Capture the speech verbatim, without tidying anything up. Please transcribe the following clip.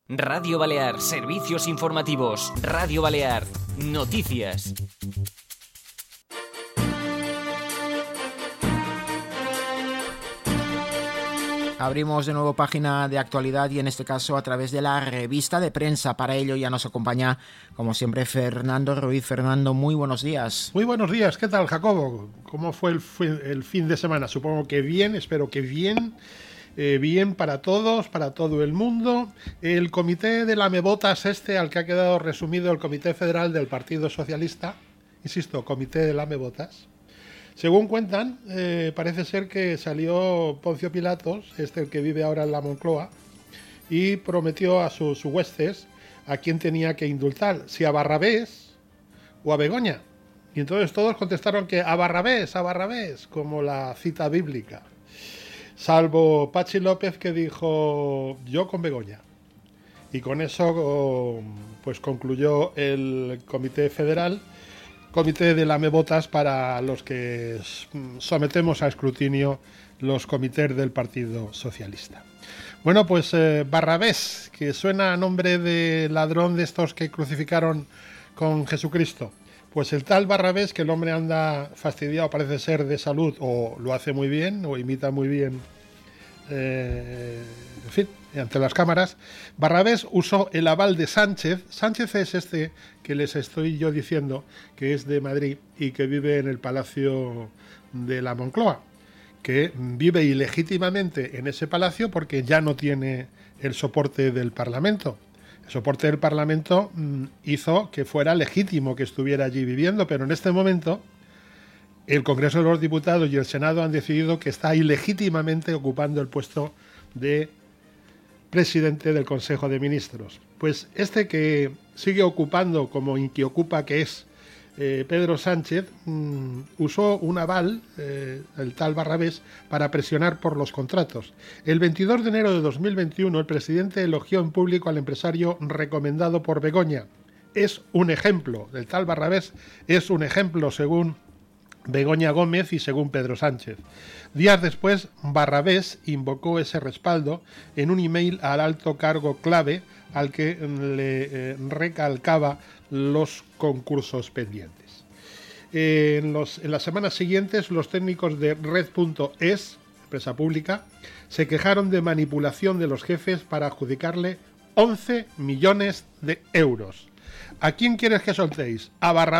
Radio Balear, servicios informativos. Radio Balear, noticias. Abrimos de nuevo página de actualidad y en este caso a través de la revista de prensa. Para ello ya nos acompaña, como siempre, Fernando Ruiz. Fernando, muy buenos días. Muy buenos días. ¿Qué tal, Jacobo? ¿Cómo fue el, el fin de semana? Supongo que bien, espero que bien. Eh, bien para todos, para todo el mundo. El comité de lamebotas este, al que ha quedado resumido el Comité Federal del Partido Socialista, insisto, comité de lamebotas, según cuentan, eh, parece ser que salió Poncio Pilatos, este el que vive ahora en la Moncloa, y prometió a sus huestes a quién tenía que indultar, si a Barrabés o a Begoña. Y entonces todos contestaron que a Barrabés, a Barrabés, como la cita bíblica. Salvo Pachi López, que dijo yo con Begoña. Y con eso pues concluyó el Comité Federal, Comité de lamebotas para los que sometemos a escrutinio los comités del Partido Socialista. Bueno, pues eh, Barrabés, que suena a nombre de ladrón de estos que crucificaron con Jesucristo. Pues el tal Barrabés, que el hombre anda fastidiado, parece ser de salud, o lo hace muy bien, o imita muy bien, eh, en fin, ante las cámaras. Barrabés usó el aval de Sánchez. Sánchez es este que les estoy yo diciendo, que es de Madrid y que vive en el Palacio de la Moncloa, que vive ilegítimamente en ese palacio porque ya no tiene el soporte del Parlamento. El soporte del Parlamento mmm, hizo que fuera legítimo que estuviera allí viviendo, pero en este momento el Congreso de los Diputados y el Senado han decidido que está ilegítimamente ocupando el puesto de presidente del Consejo de Ministros. Pues este que sigue ocupando como inquiocupa que es eh, Pedro Sánchez, mmm, usó un aval, eh, el tal Barrabés, para presionar por los contratos. El veintidós de enero de dos mil veintiuno, el presidente elogió en público al empresario recomendado por Begoña. Es un ejemplo, el tal Barrabés es un ejemplo según Begoña Gómez y según Pedro Sánchez. Días después, Barrabés invocó ese respaldo en un email al alto cargo clave al que le eh, recalcaba los concursos pendientes. Eh, en, los, en las semanas siguientes, los técnicos de Red punto es, empresa pública, se quejaron de manipulación de los jefes para adjudicarle once millones de euros. ¿A quién quieres que soltéis? ¿A Barrabés